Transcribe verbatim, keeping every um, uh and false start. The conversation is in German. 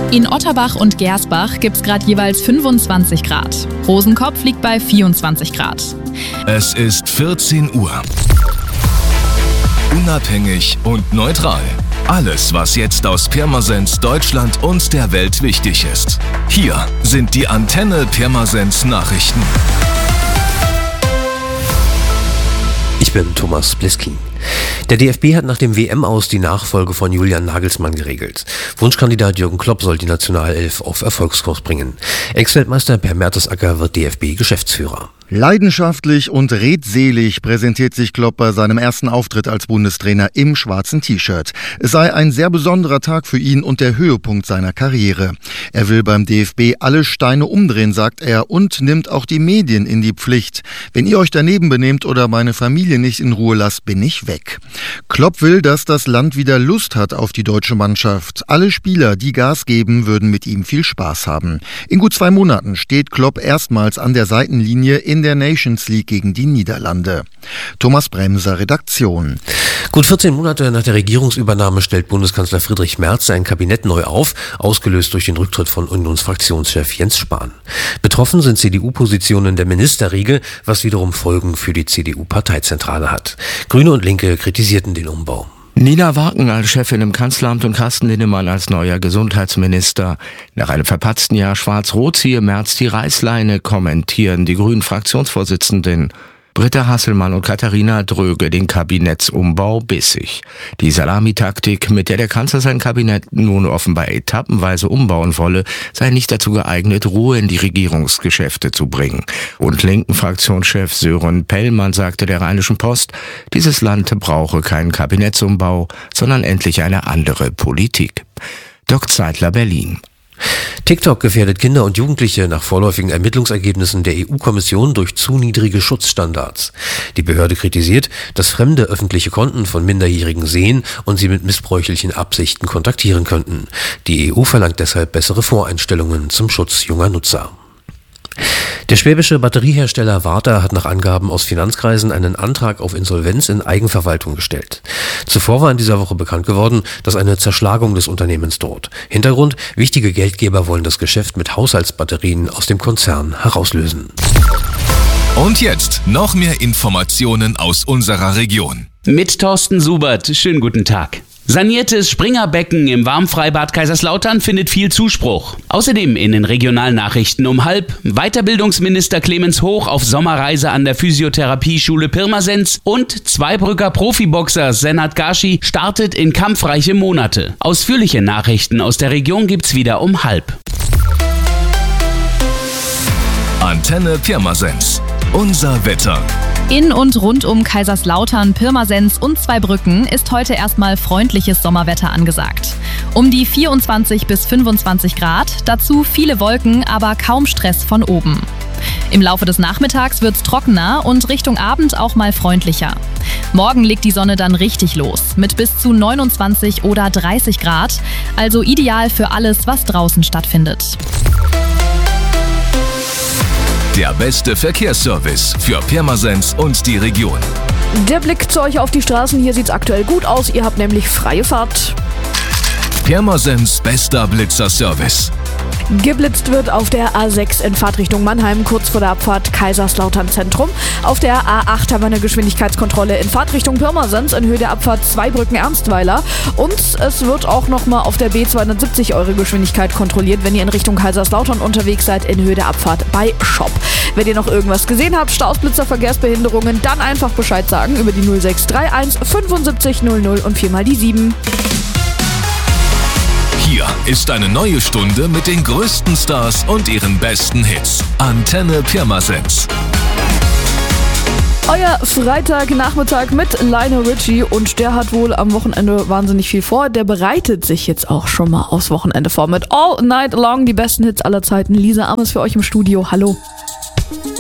In Otterbach und Gersbach gibt's gerade jeweils fünfundzwanzig Grad. Rosenkopf liegt bei vierundzwanzig Grad. Es ist vierzehn Uhr. Unabhängig und neutral. Alles, was jetzt aus Pirmasens, Deutschland und der Welt wichtig ist. Hier sind die Antenne Pirmasens Nachrichten. Ich bin Thomas Bliskin. Der D F B hat nach dem W M-Aus die Nachfolge von Julian Nagelsmann geregelt. Wunschkandidat Jürgen Klopp soll die Nationalelf auf Erfolgskurs bringen. Ex-Weltmeister Per Mertesacker wird D F B-Geschäftsführer. Leidenschaftlich und redselig präsentiert sich Klopp bei seinem ersten Auftritt als Bundestrainer im schwarzen T-Shirt. Es sei ein sehr besonderer Tag für ihn und der Höhepunkt seiner Karriere. Er will beim D F B alle Steine umdrehen, sagt er, und nimmt auch die Medien in die Pflicht. Wenn ihr euch daneben benehmt oder meine Familie nicht in Ruhe lasst, bin ich weg. Klopp will, dass das Land wieder Lust hat auf die deutsche Mannschaft. Alle Spieler, die Gas geben, würden mit ihm viel Spaß haben. In gut zwei Monaten steht Klopp erstmals an der Seitenlinie in der Nations League gegen die Niederlande. Thomas Bremser, Redaktion. Gut vierzehn Monate nach der Regierungsübernahme stellt Bundeskanzler Friedrich Merz sein Kabinett neu auf, ausgelöst durch den Rücktritt von Unionsfraktionschef Jens Spahn. Betroffen sind C D U-Positionen der Ministerriege, was wiederum Folgen für die C D U-Parteizentrale hat. Grüne und Linke kritisierten den Umbau. Nina Wagen als Chefin im Kanzleramt und Carsten Linnemann als neuer Gesundheitsminister. Nach einem verpatzten Jahr Schwarz-Rot ziehe Merz die Reißleine, kommentieren die Grünen-Fraktionsvorsitzenden. Britta Hasselmann und Katharina Dröge den Kabinettsumbau bissig. Die Salamitaktik, mit der der Kanzler sein Kabinett nun offenbar etappenweise umbauen wolle, sei nicht dazu geeignet, Ruhe in die Regierungsgeschäfte zu bringen. Und linken Fraktionschef Sören Pellmann sagte der Rheinischen Post, dieses Land brauche keinen Kabinettsumbau, sondern endlich eine andere Politik. Dirk Zeitler, Berlin. TikTok gefährdet Kinder und Jugendliche nach vorläufigen Ermittlungsergebnissen der E U-Kommission durch zu niedrige Schutzstandards. Die Behörde kritisiert, dass Fremde öffentliche Konten von Minderjährigen sehen und sie mit missbräuchlichen Absichten kontaktieren könnten. Die E U verlangt deshalb bessere Voreinstellungen zum Schutz junger Nutzer. Der schwäbische Batteriehersteller Varta hat nach Angaben aus Finanzkreisen einen Antrag auf Insolvenz in Eigenverwaltung gestellt. Zuvor war in dieser Woche bekannt geworden, dass eine Zerschlagung des Unternehmens droht. Hintergrund: wichtige Geldgeber wollen das Geschäft mit Haushaltsbatterien aus dem Konzern herauslösen. Und jetzt noch mehr Informationen aus unserer Region. Mit Thorsten Subert. Schönen guten Tag. Saniertes Springerbecken im Warmfreibad Kaiserslautern findet viel Zuspruch. Außerdem in den Regionalnachrichten um halb Weiterbildungsminister Clemens Hoch auf Sommerreise an der Physiotherapieschule Pirmasens und Zweibrücker Profiboxer Senat Gashi startet in kampfreiche Monate. Ausführliche Nachrichten aus der Region gibt's wieder um halb. Antenne Pirmasens. Unser Wetter. In und rund um Kaiserslautern, Pirmasens und Zweibrücken ist heute erstmal freundliches Sommerwetter angesagt. Um die vierundzwanzig bis fünfundzwanzig Grad, dazu viele Wolken, aber kaum Stress von oben. Im Laufe des Nachmittags wird's trockener und Richtung Abend auch mal freundlicher. Morgen legt die Sonne dann richtig los, mit bis zu neunundzwanzig oder dreißig Grad, also ideal für alles, was draußen stattfindet. Der beste Verkehrsservice für Pirmasens und die Region. Der Blick zu euch auf die Straßen, hier sieht's aktuell gut aus, ihr habt nämlich freie Fahrt. Pirmasens bester Blitzerservice. Geblitzt wird auf der A sechs in Fahrtrichtung Mannheim, kurz vor der Abfahrt Kaiserslautern Zentrum. Auf der A acht haben wir eine Geschwindigkeitskontrolle in Fahrtrichtung Pirmasens in Höhe der Abfahrt Zweibrücken-Ernstweiler. Und es wird auch nochmal auf der B zweihundertsiebzig eure Geschwindigkeit kontrolliert, wenn ihr in Richtung Kaiserslautern unterwegs seid, in Höhe der Abfahrt bei Schopp. Wenn ihr noch irgendwas gesehen habt, Staus, Blitzer, Verkehrsbehinderungen, dann einfach Bescheid sagen über die null sechs drei eins fünfundsiebzig null null und viermal die sieben. Hier ist eine neue Stunde mit den größten Stars und ihren besten Hits. Antenne Pirmasens. Euer Freitagnachmittag mit Lionel Richie und der hat wohl am Wochenende wahnsinnig viel vor. Der bereitet sich jetzt auch schon mal aufs Wochenende vor mit All Night Long, die besten Hits aller Zeiten. Lisa Ames für euch im Studio. Hallo.